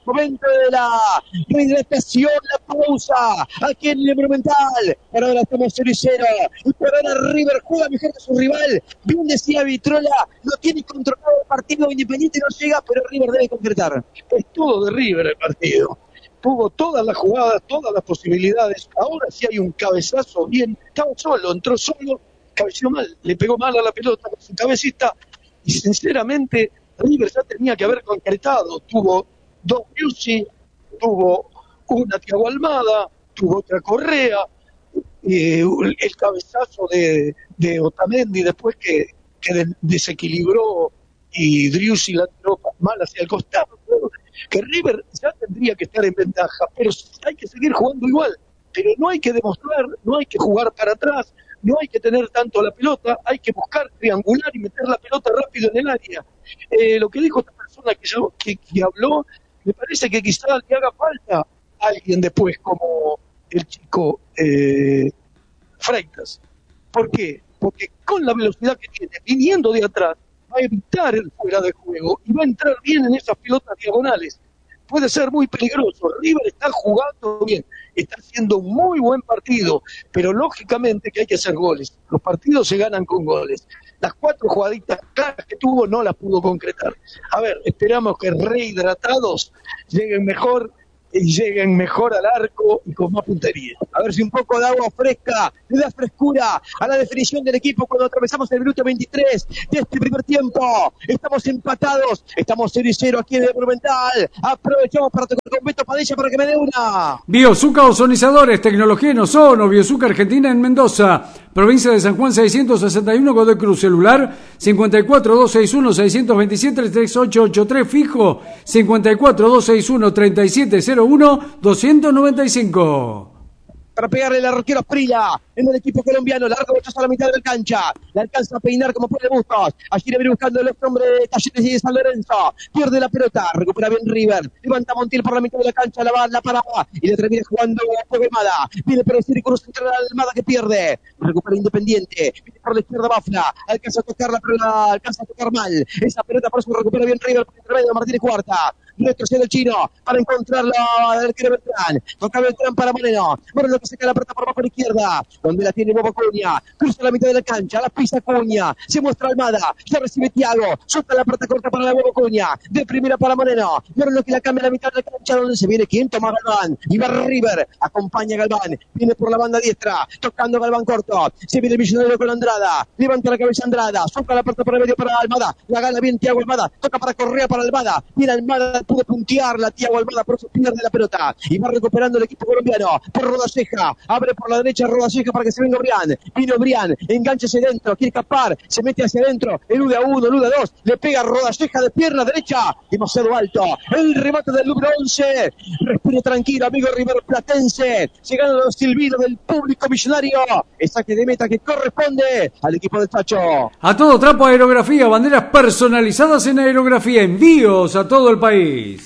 Momento de la rehidratación, la pausa, aquí en el Monumental. Pero ahora estamos 0-0. Y por ahora River juega mejor que su rival. Bien decía Vitrola, no tiene controlado el partido, Independiente no llega, pero River debe concretar. Es todo de River el partido. Tuvo todas las jugadas, todas las posibilidades. Ahora sí hay un cabezazo bien. Estaba solo, entró solo, cabeció mal, le pegó mal a la pelota con su cabecita. Y sinceramente, River ya tenía que haber concretado. Tuvo dos Biusi, tuvo una Thiago Almada, tuvo otra Correa, el cabezazo de Otamendi después que desequilibró y Driussi la tiró mal hacia el costado. Que River ya tendría que estar en ventaja, pero hay que seguir jugando igual. Pero no hay que demostrar, no hay que jugar para atrás, no hay que tener tanto la pelota, hay que buscar triangular y meter la pelota rápido en el área. Lo que dijo esta persona que habló, me parece que quizá le haga falta alguien después como el chico Freitas. ¿Por qué? Porque con la velocidad que tiene, viniendo de atrás, va a evitar el fuera de juego y va a entrar bien en esas pelotas diagonales. Puede ser muy peligroso. River está jugando bien, está haciendo un muy buen partido, pero lógicamente que hay que hacer goles. Los partidos se ganan con goles. Las 4 jugaditas claras que tuvo no las pudo concretar. A ver, esperamos que rehidratados lleguen mejor y lleguen mejor al arco y con más puntería. A ver si un poco de agua fresca le da frescura a la definición del equipo cuando atravesamos el minuto 23 de este primer tiempo. Estamos empatados, estamos 0-0 aquí en el Monumental. Aprovechamos para tocar con Beto Padilla para que me dé una. Biozuca Ozonizadores, tecnología en ozono, Biozuca Argentina en Mendoza, provincia de San Juan 661, Godoy Cruz, celular 54-261-627-3883, fijo 54-261-3701-295. Para pegarle el arquero Asprilla en el equipo colombiano, largo bochazo a la mitad de la cancha, le alcanza a peinar como puede Bustos, allí le viene buscando el hombre de Talleres y de San Lorenzo, pierde la pelota, recupera bien River, levanta Montiel por la mitad de la cancha, la parada y le termina jugando a Fuego Almada, viene por el círculo central Almada que pierde, recupera Independiente, viene por la izquierda Bafla, alcanza a tocarla pero la alcanza a tocar mal, esa pelota por eso recupera bien River por el intermedio de Martínez Cuarta, retrocede el chino para encontrarla del arquero Beltrán, toca Beltrán para Moreno que saca la pelota por abajo a la izquierda, donde la tiene Bobo Acuña, cruza la mitad de la cancha, la pisa Acuña, se muestra Almada, ya recibe Thiago, suelta la pelota corta para la Bobo Acuña, de primera para Moreno que la cambia a la mitad de la cancha, donde se viene quien toma Galván, y va River, acompaña a Galván, viene por la banda diestra, tocando Galván corto, se viene el Millonario con Andrada, levanta la cabeza Andrada, suelta la pelota por el medio para Almada, la gana bien Thiago Almada, toca para Correa para Almada, viene Almada, pudo puntearla Thiago Almada, por eso pierde la pelota, y va recuperando el equipo colombiano, por Rodaceja, abre por la derecha Rodaceja para que se venga Brián, vino Brián, enganchase dentro, quiere escapar, se mete hacia adentro, elude a 1, elude a 2, le pega Rodaceja de pierna derecha, demasiado alto, el remate del número 11, respire tranquilo amigo River Platense, llegando los silbidos del público millonario, el saque de meta que corresponde al equipo del Tacho. A todo trapo aerografía, banderas personalizadas en aerografía, envíos a todo el país.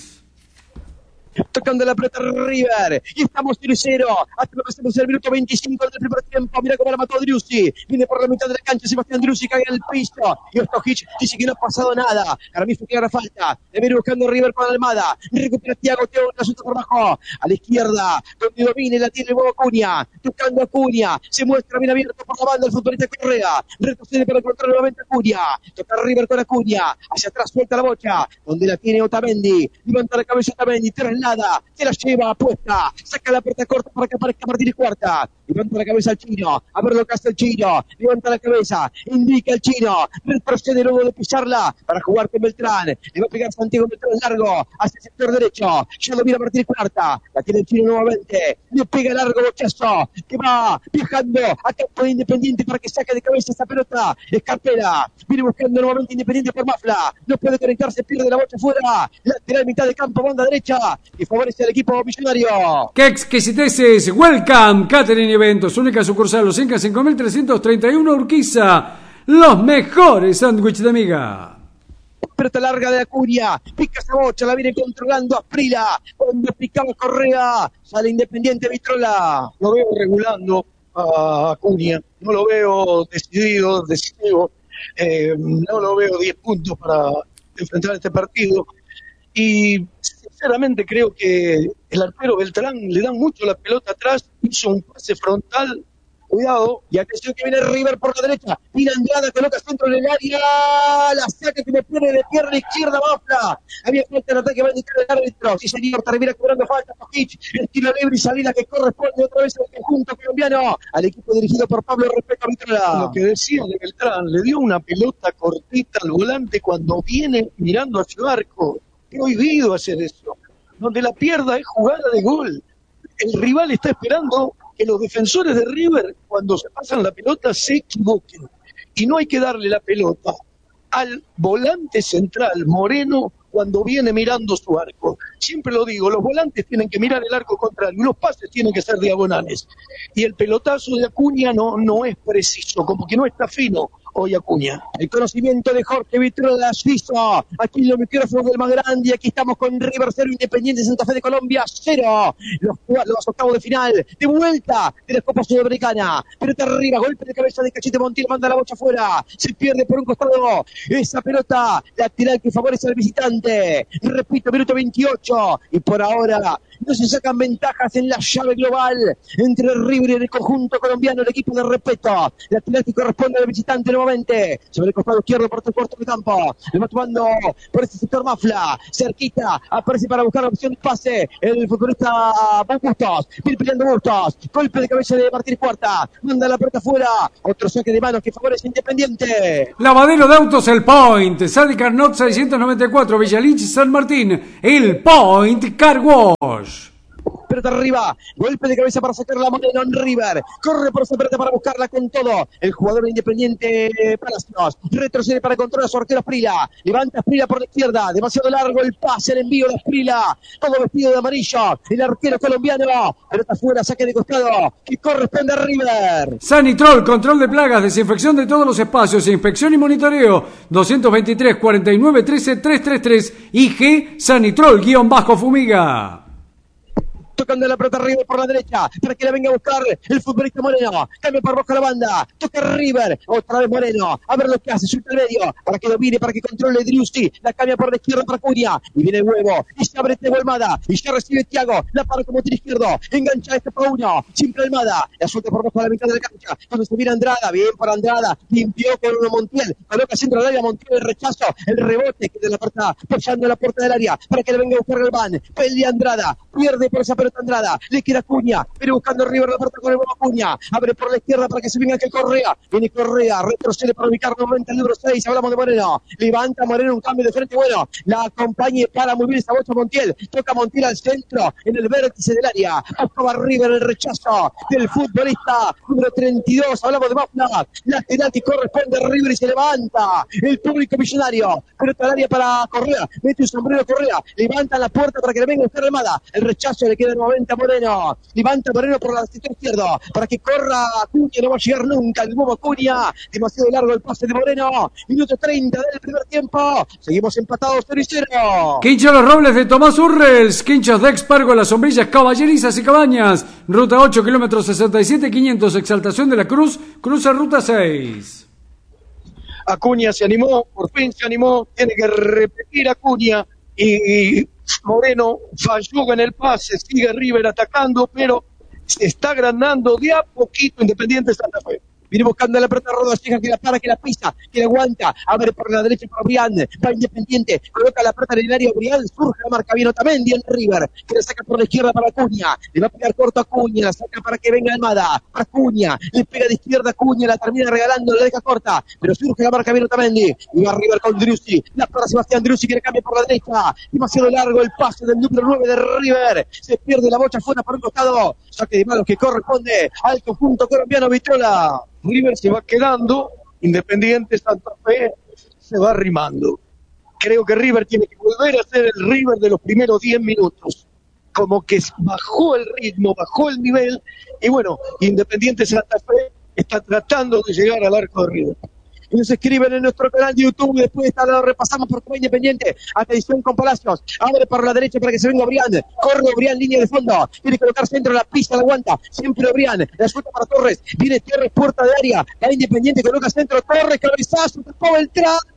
Tocando la pelota River, y estamos 0-0, hasta que pasemos el minuto 25 del primer tiempo, mira cómo la mató Driussi, viene por la mitad de la cancha, Sebastián Driussi cae en el piso, y Ostojic dice que no ha pasado nada, ahora mismo que haga falta, le viene buscando River con Almada, recupera Thiago la suelta por abajo, a la izquierda, donde domine, la tiene el huevo Acuña, tocando Acuña, se muestra bien abierto por la banda el futbolista Correa, retrocede para encontrar nuevamente Acuña, toca River con Acuña, hacia atrás suelta la bocha, donde la tiene Otamendi, levanta la cabeza Otamendi, se la lleva puesta, saca la puerta corta para que aparezca Martínez Cuarta, levanta la cabeza al chino, a ver lo que hace el chino, levanta la cabeza, indica el chino, retrocede luego de pisarla para jugar con Beltrán, le va a pegar Santiago Beltrán largo, hacia el sector derecho, ya lo mira Martínez Cuarta, la tiene el chino nuevamente, le pega largo bochazo, que va viajando a campo de Independiente para que saque de cabeza esa pelota, Escarpela, viene buscando nuevamente Independiente por Mafla, no puede conectarse, pierde la bocha fuera, lateral mitad de campo, banda derecha, y favorece al equipo millonario. ¡Qué exquisiteces! Welcome, Catering Eventos, única sucursal, Los Incas 5331 Urquiza, los mejores sándwiches de miga. Pelota larga de Acuña, pica esa bocha, la viene controlando Asprilla, donde picaba Correa, sale Independiente Vitrola. Lo veo regulando a Acuña, no lo veo decisivo, no lo veo 10 puntos para enfrentar este partido. Y sinceramente creo que el arquero Beltrán le dan mucho la pelota atrás, hizo un pase frontal. Cuidado, y atención que viene River por la derecha, tira Andrada, coloca centro en el área, la saca que me pierde de pierna izquierda, Mafla, había falta en ataque, va a indicar el árbitro, sí señor, termina cobrando falta, Tokic, estilo libre y salida que corresponde otra vez al conjunto colombiano, al equipo dirigido por Pablo Respeto Vitrola. Lo que decía de Beltrán, le dio una pelota cortita al volante cuando viene mirando a su arco, prohibido hacer eso, donde la pierda es jugada de gol, el rival está esperando que los defensores de River, cuando se pasan la pelota, se equivoquen. Y no hay que darle la pelota al volante central, Moreno, cuando viene mirando su arco. Siempre lo digo, los volantes tienen que mirar el arco contrario, los pases tienen que ser diagonales. Y el pelotazo de Acuña no es preciso, como que no está fino hoy Acuña. El conocimiento de Jorge Vitrola Suizo. Aquí en los micrófonos del más grande. Aquí estamos con River 0, Independiente Santa Fe de Colombia 0. Los octavos de final. De vuelta de la Copa Sudamericana. Pelota arriba. Golpe de cabeza de Cachete Montiel. Manda la bocha afuera. Se pierde por un costado. Esa pelota lateral que favorece al visitante. Repito, minuto 28. Y por ahora no se sacan ventajas en la llave global entre River y el conjunto colombiano, el equipo de Respeto. Lateral que corresponde al visitante nuevamente. Sobre el costado izquierdo por el cuarto de campo. Le va tomando por este sector Mafla. Cerquita. Aparece para buscar la opción de pase. El futbolista Bustos. Viene peleando Bustos. Golpe de cabeza de Martínez Cuarta. Manda la pelota afuera. Otro saque de manos que favorece Independiente. Lavadero de autos El Point. Sadi Carnot 694. Villalich San Martín. El Point Car Wash. Pelota arriba, golpe de cabeza para sacar la Moreno en River, corre por esa pelota para buscarla con todo, el jugador Independiente Palacios, retrocede para controlar a su arquero Asprila, levanta Asprila por la izquierda, demasiado largo el pase, el envío de Asprila, todo vestido de amarillo, el arquero colombiano, pelota afuera, saque de costado, que corresponde a River. Sanitrol, control de plagas, desinfección de todos los espacios, inspección y monitoreo, 223 49 13 333, IG Sanitrol-Fumiga. Tocando la pelota River por la derecha, para que la venga a buscar el futbolista Moreno, cambia por Boca la banda, toca River, otra vez Moreno, a ver lo que hace, suelta al medio, para que domine, para que controle Driussi, la cambia por la izquierda para Acuña, y viene el huevo, y se abre Tebo Almada, y ya recibe Thiago, la para como tiro izquierdo, engancha este para uno, siempre Almada, la suelta por Boca a la mitad de la cancha, cuando se viene Andrada, bien para Andrada, limpió con uno Montiel, coloca centro del área, Montiel el rechazo, el rebote que de la puerta, apoyando la puerta del área, para que le venga a buscar Galván, pelea Andrada, pierde por esa pelota Andrada, le queda Acuña, pero buscando River la puerta con el nuevo Acuña, abre por la izquierda para que se venga que Correa, viene Correa, retrocede para ubicar nuevamente el número 6, hablamos de Moreno, levanta Moreno un cambio de frente, bueno, la acompaña y para muy bien esa bocha Montiel, toca Montiel al centro, en el vértice del área, buscaba River el rechazo del futbolista número 32, hablamos de Mafla, lateral que corresponde a River y se levanta, el público millonario, pelota al área para Correa, mete un sombrero Correa, levanta la puerta para que le venga a buscar Armada, el rechazo le queda nuevamente a Moreno, levanta Moreno por la sector izquierdo, para que corra Acuña, no va a llegar nunca el nuevo Acuña, demasiado largo el pase de Moreno, minuto 30 del primer tiempo, seguimos empatados 0-0. Quincho Los Robles de Tomás Urrels, Quinchos de Expargo, Las Sombrillas, Caballerizas y Cabañas, ruta 8, kilómetros 67, 500, Exaltación de la Cruz, cruza ruta 6. Acuña se animó, por fin se animó, tiene que repetir Acuña y Moreno falló en el pase, sigue River atacando, pero se está agrandando de a poquito Independiente Santa Fe. Viene buscando la pelota Rodallega, que la para, que la pisa, que la aguanta, abre por la derecha para Brian, va Independiente, coloca la pelota en el área, Brian, surge la marca bien Otamendi en River, que la saca por la izquierda para Acuña, le va a pegar corto a Acuña, la saca para que venga Almada, Acuña, le pega de izquierda a Acuña, la termina regalando, la deja corta, pero surge la marca bien Otamendi, y va River con Driussi, la para Sebastián Driussi, que le cambia por la derecha, demasiado largo el pase del número 9 de River, se pierde la bocha fuera por un costado, saque de manos que corresponde al conjunto colombiano Vitrola. River se va quedando, Independiente Santa Fe se va arrimando. Creo que River tiene que volver a ser el River de los primeros 10 minutos. Como que bajó el ritmo, bajó el nivel, y bueno, Independiente Santa Fe está tratando de llegar al arco de River. Y nos escriben en nuestro canal de YouTube. Después de estar repasamos por Copa Independiente. Atención con Palacios. Abre por la derecha para que se venga Brian. Corre Brian, línea de fondo. Quiere colocar centro, la pista la aguanta. Siempre Brian. La suelta para Torres. Viene Torres, puerta de área. La Independiente coloca centro. Torres, cabezazo. Tapó Beltrán.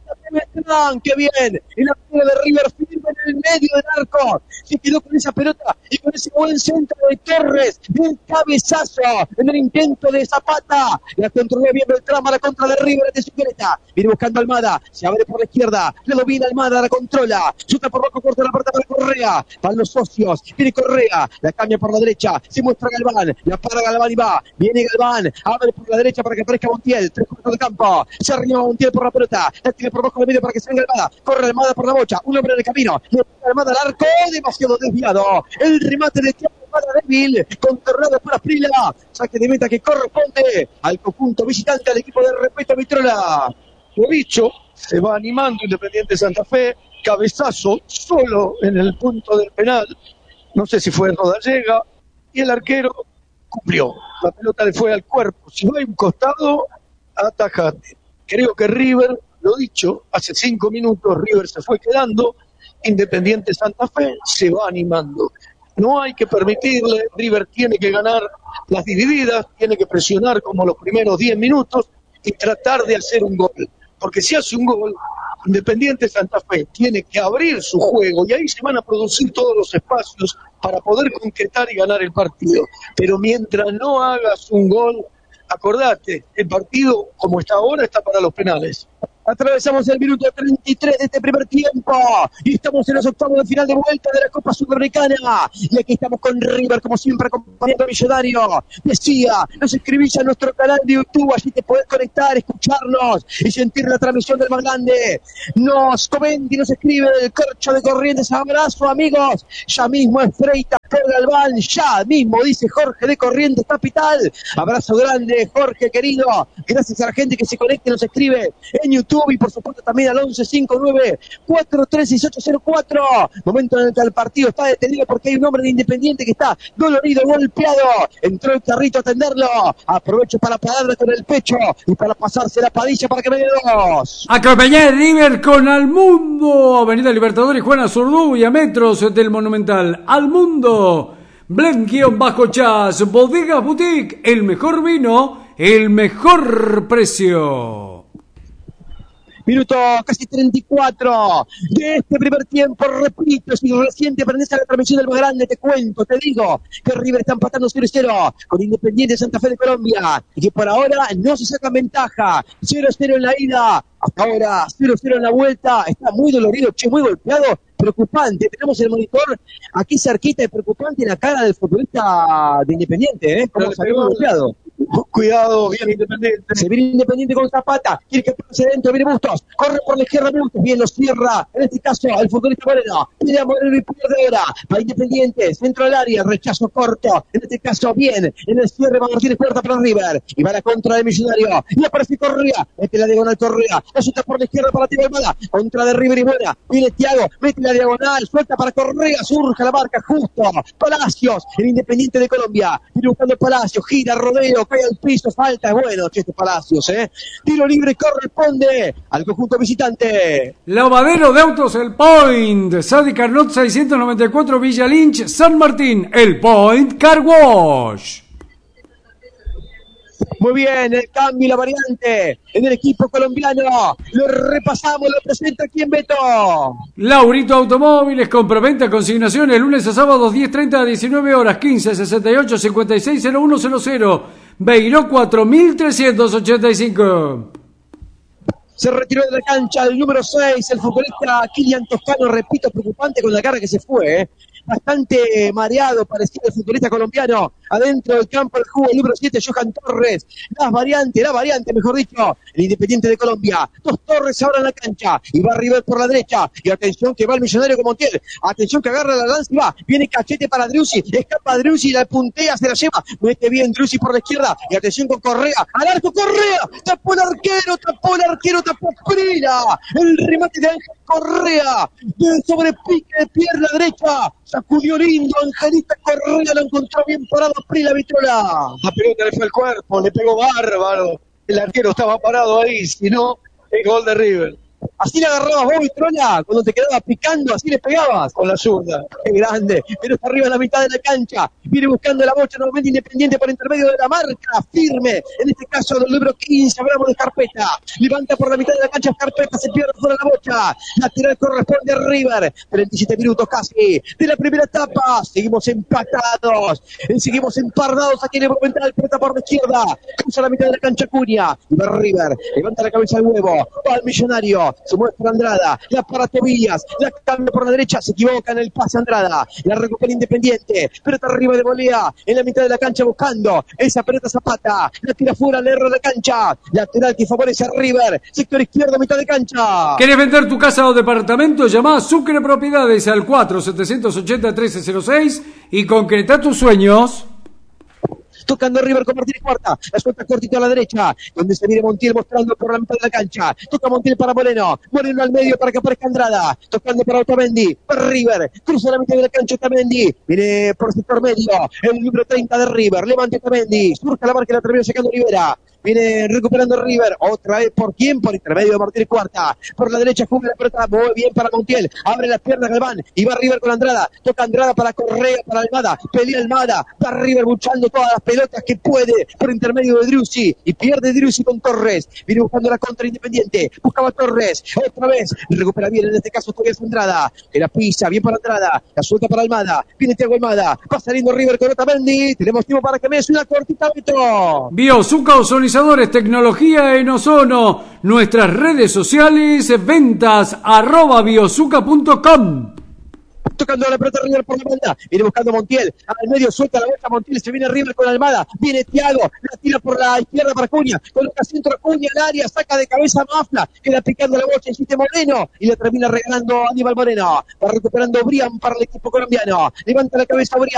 Beltrán, qué bien. El arquero de River firme en el medio del arco. Se quedó con esa pelota y con ese buen centro de Torres. Un cabezazo en el intento de Zapata. La controló bien Beltrán a la contra de River de Suquereta. Viene buscando Almada. Se abre por la izquierda. Le domina Almada, la controla. Chuta por Rojo, corta la puerta para Correa. Van los socios. Viene Correa. La cambia por la derecha. Se muestra Galván. La para Galván y va. Viene Galván. Abre por la derecha para que aparezca Montiel. 3 cuartos de campo. Se arriba Montiel por la pelota. La tiene por Rojo de medio para que se venga Almada. Corre Almada por la bocha. Un hombre en el camino. Le pega Almada al arco. Demasiado desviado. El remate de Thiago Almada débil. Controlado por Asprilla. Saque de meta que corresponde al conjunto visitante, al equipo de Repeto Vitrola. Lo dicho, se va animando Independiente Santa Fe. Cabezazo solo en el punto del penal. No sé si fue Rodallega. Y el arquero cumplió. La pelota le fue al cuerpo. Si va a un costado, atajate. Creo que River, lo dicho, hace 5 minutos River se fue quedando. Independiente Santa Fe se va animando. No hay que permitirle, River tiene que ganar las divididas, tiene que presionar como los primeros 10 minutos y tratar de hacer un gol. Porque si hace un gol, Independiente Santa Fe tiene que abrir su juego y ahí se van a producir todos los espacios para poder concretar y ganar el partido. Pero mientras no hagas un gol, acordate, el partido como está ahora está para los penales. Atravesamos el minuto 33 de este primer tiempo y estamos en los octavos de final de vuelta de la Copa Sudamericana. Y aquí estamos con River, como siempre, acompañando a Millonario. Decía, nos escribís a nuestro canal de YouTube, allí te podés conectar, escucharnos y sentir la transmisión del más grande. Nos comenta y nos escribe el Corcho de Corrientes. Abrazo, amigos. Ya mismo es Freitas por Galván, ya mismo, dice Jorge de Corrientes Capital. Abrazo grande, Jorge, querido. Gracias a la gente que se conecta y nos escribe en YouTube. Y por supuesto también al 1159-436804. Momento en el que el partido está detenido porque hay un hombre de Independiente que está dolorido, golpeado. Entró el carrito a atenderlo. Aprovecho para pararle con el pecho y para pasarse la Padilla para que me dé 2. Acompañar River con Al Mundo. Avenida Libertadores, Juana Zurduy, y a metros del Monumental. Al Mundo. Blend-Chas, Bodegas Boutique. El mejor vino, el mejor precio. Minuto casi 34 de este primer tiempo. Repito, si recién te prendes a la transmisión del más grande, te cuento, te digo que River está empatando 0-0 con Independiente Santa Fe de Colombia y que por ahora no se saca ventaja. 0-0 en la ida, hasta ahora 0-0 en la vuelta. Está muy dolorido, muy golpeado. Preocupante, tenemos el monitor aquí cerquita, es preocupante en la cara del futbolista de Independiente, como salió golpeado. Cuidado, bien Independiente. Se viene Independiente con Zapata, quiere que pase dentro, viene Bustos, corre por la izquierda Bustos, bien lo cierra, en este caso el futbolista Moreno, pide a Moreno y pierde ahora, va Independiente, centro del área, rechazo corto, en este caso bien, en el cierre va Martínez Puerta para River, y va a la contra de Millonario, y aparece Correa, mete la diagonal Correa, la suelta por la izquierda para Thiago Almada, contra de River y buena, viene Thiago, mete la diagonal, suelta para Correa, surge la marca justo, Palacios, el Independiente de Colombia, viene buscando Palacios, gira, rodeo, cae al piso, falta, es bueno, este Palacios, tiro libre corresponde al conjunto visitante. Lavadero de autos El Point, Sadi Carnot 694 Villa Lynch, San Martín, El Point Car Wash. Muy bien, el cambio y la variante en el equipo colombiano. Lo repasamos, lo presenta aquí en Beto. Laurito Automóviles, compraventa, consignaciones, lunes a sábados 10:30 a 19 horas, 15 68 56 0100, Beiró 4385. Se retiró de la cancha el número 6, el futbolista Kylian Toscano, repito, preocupante con la cara que se fue, bastante mareado parecía el futbolista colombiano, adentro del campo el jugo, el número 7, Johan Torres, la variante, mejor dicho, el Independiente de Colombia, 2 Torres ahora en la cancha, y va River por la derecha, y atención que va el Millonario con Montiel, atención que agarra la lanza y va, viene Cachete para Driussi, escapa Driussi, la puntea, se la lleva, mete bien Driussi por la izquierda, y atención con Correa, al arco Correa, tapó el arquero, tapó Prila, el remate de Ángel Correa, de sobrepique de pierna derecha, sacudió lindo, Angelita Correa lo encontró bien parado Prila Vitrola. La pelota le fue al cuerpo, le pegó bárbaro, el arquero estaba parado ahí, si no, el gol de River. Así le agarrabas vos, Vitrola, cuando te quedabas picando, así le pegabas. Con la zurda. Qué grande, pero está arriba en la mitad de la cancha. Viene buscando la bocha nuevamente Independiente por intermedio de la marca. Firme, en este caso del número 15, hablamos de Scarpetta. Levanta por la mitad de la cancha Scarpetta, se pierde fuera la bocha. Lateral corresponde a River. 37 minutos casi de la primera etapa. Seguimos empatados. Seguimos empardados aquí en el Monumental. Pelota por la izquierda. Cruza la mitad de la cancha Cunha. Va River. Levanta la cabeza al huevo. Va al Millonario. Se muestra Andrada. La para Tobillas. La cambia por la derecha. Se equivoca en el pase Andrada. La recupera Independiente. Pelota arriba de Bolea. En la mitad de la cancha buscando esa pelota Zapata. La tira fuera. Le erra la cancha. Lateral que favorece a River. Sector izquierdo, mitad de cancha. ¿Querés vender tu casa o departamento? Llamá a Sucre Propiedades al 4-780-1306 y concreta tus sueños. Tocando River con Martínez Cuarta. La suelta cortito a la derecha. Donde se viene Montiel mostrando por la mitad de la cancha. Toca Montiel para Moreno. Moreno al medio para que aparezca Andrada. Tocando para Otamendi. Para River. Cruza la mitad de la cancha Otamendi. Viene por sector medio. El número 30 de River. Levanta Otamendi. Surca la marca y la termina sacando Rivera. Viene recuperando River. Otra vez por quién? Por intermedio de Martínez Cuarta. Por la derecha juega la pelota. Muy bien para Montiel. Abre las piernas Galván. Y va River con Andrada. Toca Andrada para Correa, para Almada. Pelea Almada. Va River luchando todas las pelotas que puede por intermedio de Driussi. Y pierde Driussi con Torres. Viene buscando la contra Independiente. Buscaba Torres. Otra vez. Recupera bien en este caso Tobias Andrada. Que la pisa. Bien para Andrada. La suelta para Almada. Viene Thiago Almada. Va saliendo River con Otamendi. Tenemos tiempo para que me des una cortita, Beto. Biozuca Ozonizadores, tecnología en ozono. Nuestras redes sociales, ventas @biozuca.com. Tocando la pelota River por la banda. Viene buscando Montiel. Al medio suelta la bocha Montiel. Se viene River con Almada. Viene Thiago. La tira por la izquierda para Cunha. Coloca centro Cunha al área. Saca de cabeza Mafla. Queda picando la bocha. Insiste Moreno. Y le termina regalando Aníbal Moreno. Va recuperando Brian para el equipo colombiano. Levanta la cabeza Brian.